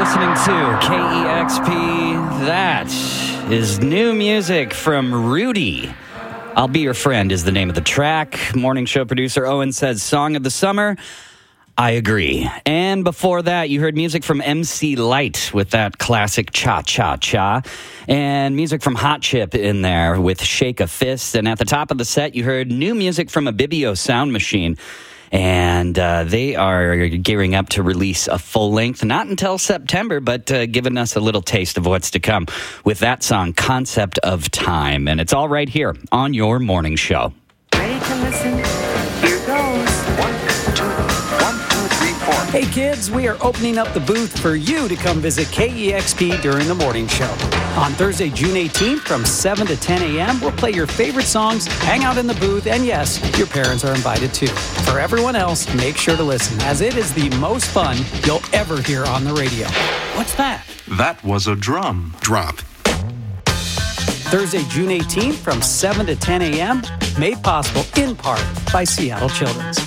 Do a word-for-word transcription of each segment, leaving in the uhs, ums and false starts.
listening to K E X P. That is new music from Rudy. I'll Be Your Friend is the name of the track. Morning show producer Owen says Song of the Summer. I agree. And before that, you heard music from M C Lyte with that classic Cha Cha Cha. And music from Hot Chip in there with Shake a Fist. And at the top of the set, you heard new music from Abibio Sound Machine. And uh, they are gearing up to release a full length, not until September, but uh, giving us a little taste of what's to come with that song, Concept of Time. And it's all right here on your morning show. Ready to listen? Here goes. One, two, one, two, three, four. Hey kids, we are opening up the booth for you to come visit K E X P during the morning show. On Thursday, June eighteenth from seven to ten a.m., we'll play your favorite songs, hang out in the booth, and yes, your parents are invited too. For everyone else, make sure to listen, as it is the most fun you'll ever hear on the radio. What's that? That was a drum. Drop. Thursday, June eighteenth from seven to ten a.m., made possible in part by Seattle Children's.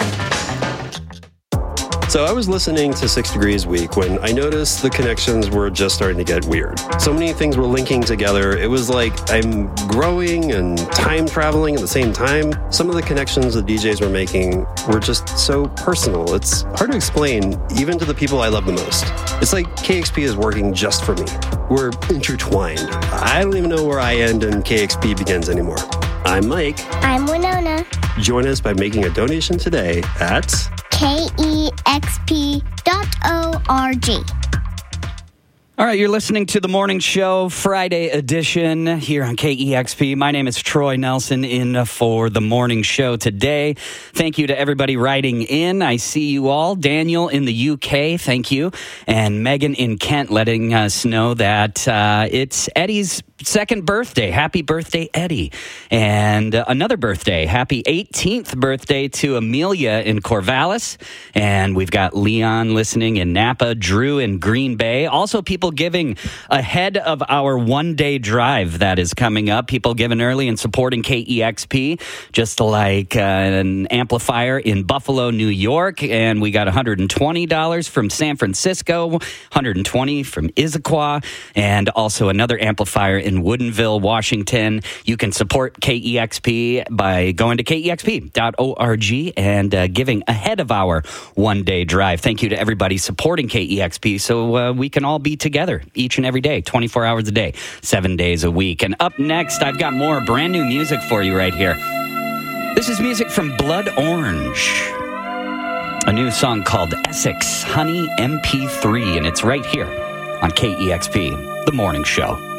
So I was listening to Six Degrees Week when I noticed the connections were just starting to get weird. So many things were linking together. It was like I'm growing and time traveling at the same time. Some of the connections the D Js were making were just so personal. It's hard to explain, even to the people I love the most. It's like K X P is working just for me. We're intertwined. I don't even know where I end and K X P begins anymore. I'm Mike. I'm Winona. Join us by making a donation today at K E X P dot org. All right, you're listening to The Morning Show, Friday edition here on K E X P. My name is Troy Nelson in for The Morning Show today. Thank you to everybody writing in. I see you all. Daniel in the U K, thank you. And Megan in Kent letting us know that uh, it's Eddie's second birthday. Happy birthday, Eddie. And uh, another birthday. Happy eighteenth birthday to Amelia in Corvallis. And we've got Leon listening in Napa, Drew in Green Bay. Also, people giving ahead of our one-day drive that is coming up. People giving early and supporting K E X P, just like uh, an amplifier in Buffalo, New York. And we got one hundred twenty dollars from San Francisco, one hundred twenty dollars from Issaquah, and also another amplifier in Woodinville, Washington. You can support K E X P by going to K E X P dot org and uh, giving ahead of our one-day drive. Thank you to everybody supporting K E X P so uh, we can all be together each and every day, twenty-four hours a day, seven days a week. And up next, I've got more brand new music for you right here. This is music from Blood Orange, a new song called Essex Honey M P three, and it's right here on K E X P, The Morning Show.